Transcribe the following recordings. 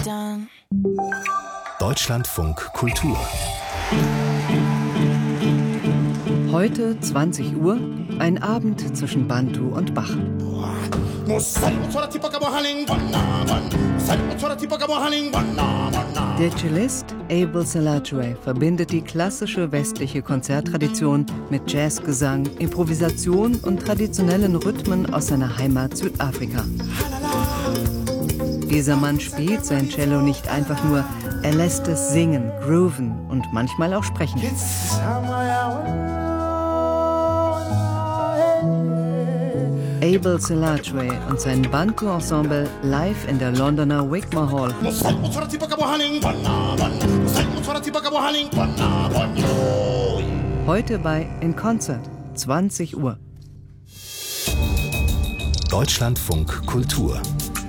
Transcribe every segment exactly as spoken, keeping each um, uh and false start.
Deutschlandfunk Kultur. Heute zwanzig Uhr, ein Abend zwischen Bantu und Bach. Der Cellist Abel Salajwe verbindet die klassische westliche Konzerttradition mit Jazzgesang, Improvisation und traditionellen Rhythmen aus seiner Heimat Südafrika. Dieser Mann spielt sein Cello nicht einfach nur, er lässt es singen, grooven und manchmal auch sprechen. Abel Salajwe und sein Bantu-Ensemble live in der Londoner Wigmore Hall. Heute bei In Concert, zwanzig Uhr. Deutschlandfunk Kultur.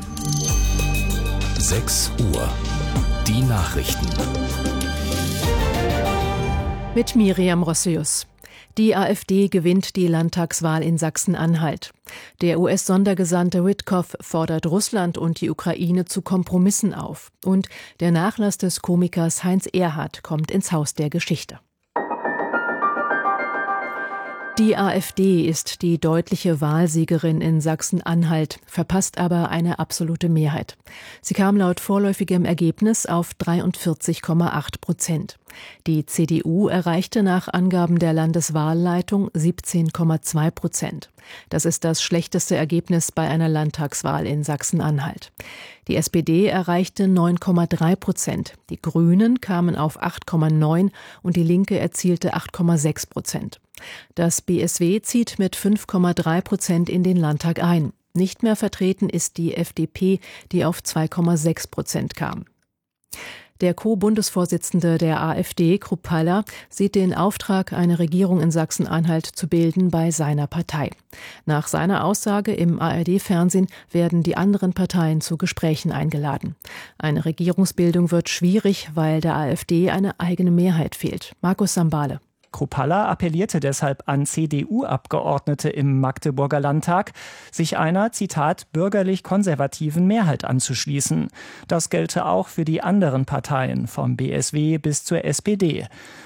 sechs Uhr. Die Nachrichten. Mit Miriam Rossius. Die AfD gewinnt die Landtagswahl in Sachsen-Anhalt. Der U S-Sondergesandte Witkoff fordert Russland und die Ukraine zu Kompromissen auf. Und der Nachlass des Komikers Heinz Erhardt kommt ins Haus der Geschichte. Die AfD ist die deutliche Wahlsiegerin in Sachsen-Anhalt, verpasst aber eine absolute Mehrheit. Sie kam laut vorläufigem Ergebnis auf dreiundvierzig Komma acht Prozent. Die C D U erreichte nach Angaben der Landeswahlleitung siebzehn Komma zwei Prozent. Das ist das schlechteste Ergebnis bei einer Landtagswahl in Sachsen-Anhalt. Die S P D erreichte neun Komma drei Prozent. Die Grünen kamen auf acht Komma neun und die Linke erzielte acht Komma sechs Prozent. Das B S W zieht mit fünf Komma drei Prozent in den Landtag ein. Nicht mehr vertreten ist die F D P, die auf zwei Komma sechs Prozent kam. Der Co-Bundesvorsitzende der AfD, Kruppalla, sieht den Auftrag, eine Regierung in Sachsen-Anhalt zu bilden, bei seiner Partei. Nach seiner Aussage im A R D-Fernsehen werden die anderen Parteien zu Gesprächen eingeladen. Eine Regierungsbildung wird schwierig, weil der AfD eine eigene Mehrheit fehlt. Markus Sambale. Kruppalla appellierte deshalb an C D U-Abgeordnete im Magdeburger Landtag, sich einer, Zitat, bürgerlich-konservativen Mehrheit anzuschließen. Das gelte auch für die anderen Parteien, vom B S W bis zur S P D.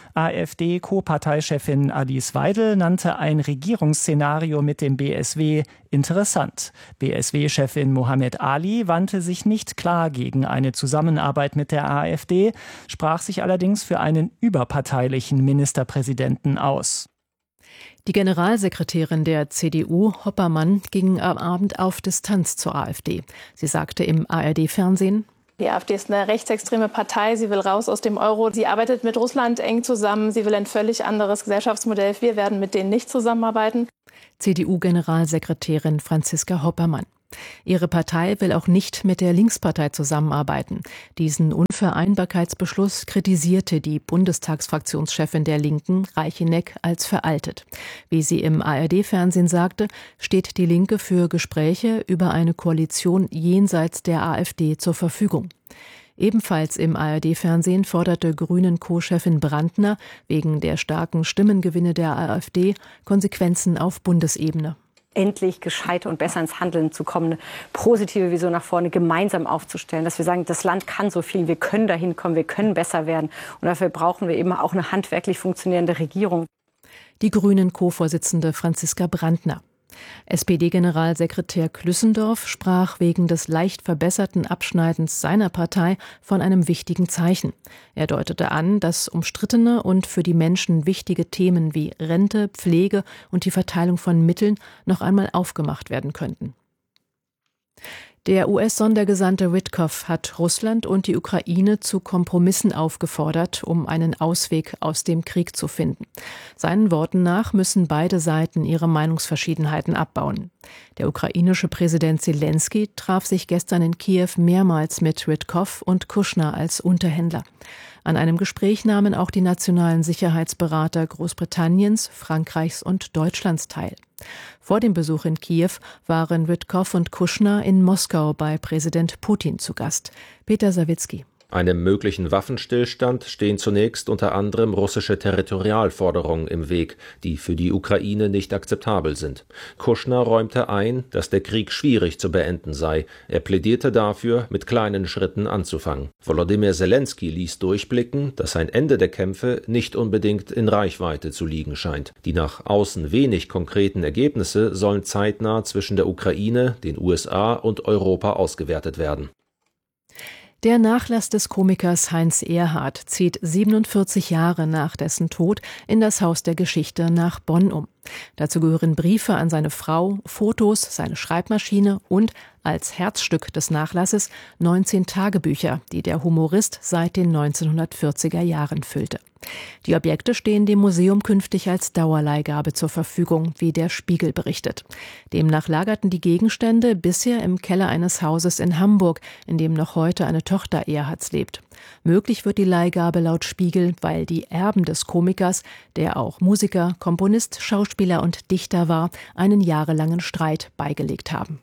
AfD-Co-Parteichefin Alice Weidel nannte ein Regierungsszenario mit dem B S W interessant. B S W-Chefin Mohammed Ali wandte sich nicht klar gegen eine Zusammenarbeit mit der AfD, sprach sich allerdings für einen überparteilichen Ministerpräsidenten aus. Die Generalsekretärin der C D U, Hoppermann, ging am Abend auf Distanz zur AfD. Sie sagte im A R D-Fernsehen: Die AfD ist eine rechtsextreme Partei, sie will raus aus dem Euro, sie arbeitet mit Russland eng zusammen, sie will ein völlig anderes Gesellschaftsmodell, wir werden mit denen nicht zusammenarbeiten. C D U-Generalsekretärin Franziska Hoppermann. Ihre Partei will auch nicht mit der Linkspartei zusammenarbeiten. Diesen Unvereinbarkeitsbeschluss kritisierte die Bundestagsfraktionschefin der Linken, Reicheneck, als veraltet. Wie sie im A R D-Fernsehen sagte, steht die Linke für Gespräche über eine Koalition jenseits der AfD zur Verfügung. Ebenfalls im A R D-Fernsehen forderte Grünen-Co-Chefin Brandner wegen der starken Stimmengewinne der AfD Konsequenzen auf Bundesebene. Endlich gescheiter und besser ins Handeln zu kommen, eine positive Vision nach vorne gemeinsam aufzustellen, dass wir sagen, das Land kann so viel, wir können dahin kommen, wir können besser werden. Und dafür brauchen wir eben auch eine handwerklich funktionierende Regierung. Die Grünen-Co-Vorsitzende Franziska Brandner. S P D-Generalsekretär Klüssendorf sprach wegen des leicht verbesserten Abschneidens seiner Partei von einem wichtigen Zeichen. Er deutete an, dass umstrittene und für die Menschen wichtige Themen wie Rente, Pflege und die Verteilung von Mitteln noch einmal aufgemacht werden könnten. Der U S-Sondergesandte Witkoff hat Russland und die Ukraine zu Kompromissen aufgefordert, um einen Ausweg aus dem Krieg zu finden. Seinen Worten nach müssen beide Seiten ihre Meinungsverschiedenheiten abbauen. Der ukrainische Präsident Selenskyj traf sich gestern in Kiew mehrmals mit Witkoff und Kushner als Unterhändler. An einem Gespräch nahmen auch die nationalen Sicherheitsberater Großbritanniens, Frankreichs und Deutschlands teil. Vor dem Besuch in Kiew waren Witkoff und Kushner in Moskau bei Präsident Putin zu Gast. Peter Sawicki. Einem möglichen Waffenstillstand stehen zunächst unter anderem russische Territorialforderungen im Weg, die für die Ukraine nicht akzeptabel sind. Kushner räumte ein, dass der Krieg schwierig zu beenden sei. Er plädierte dafür, mit kleinen Schritten anzufangen. Volodymyr Zelensky ließ durchblicken, dass ein Ende der Kämpfe nicht unbedingt in Reichweite zu liegen scheint. Die nach außen wenig konkreten Ergebnisse sollen zeitnah zwischen der Ukraine, den U S A und Europa ausgewertet werden. Der Nachlass des Komikers Heinz Erhardt zieht siebenundvierzig Jahre nach dessen Tod in das Haus der Geschichte nach Bonn um. Dazu gehören Briefe an seine Frau, Fotos, seine Schreibmaschine und als Herzstück des Nachlasses neunzehn Tagebücher, die der Humorist seit den neunzehnhundertvierziger Jahren füllte. Die Objekte stehen dem Museum künftig als Dauerleihgabe zur Verfügung, wie der Spiegel berichtet. Demnach lagerten die Gegenstände bisher im Keller eines Hauses in Hamburg, in dem noch heute eine Tochter Erhardts lebt. Möglich wird die Leihgabe laut Spiegel, weil die Erben des Komikers, der auch Musiker, Komponist, Schauspieler und Dichter war, einen jahrelangen Streit beigelegt haben.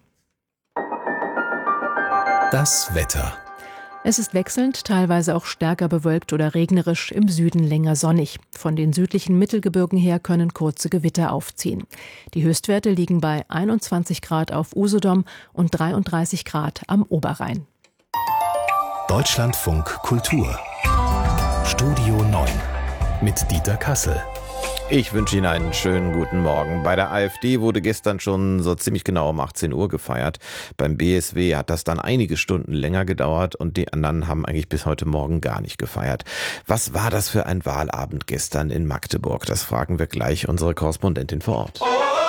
Das Wetter. Es ist wechselnd, teilweise auch stärker bewölkt oder regnerisch, im Süden länger sonnig. Von den südlichen Mittelgebirgen her können kurze Gewitter aufziehen. Die Höchstwerte liegen bei einundzwanzig Grad auf Usedom und dreiunddreißig Grad am Oberrhein. Deutschlandfunk Kultur. Studio neun mit Dieter Kassel. Ich wünsche Ihnen einen schönen guten Morgen. Bei der AfD wurde gestern schon so ziemlich genau um achtzehn Uhr gefeiert. Beim B S W hat das dann einige Stunden länger gedauert und die anderen haben eigentlich bis heute Morgen gar nicht gefeiert. Was war das für ein Wahlabend gestern in Magdeburg? Das fragen wir gleich unsere Korrespondentin vor Ort.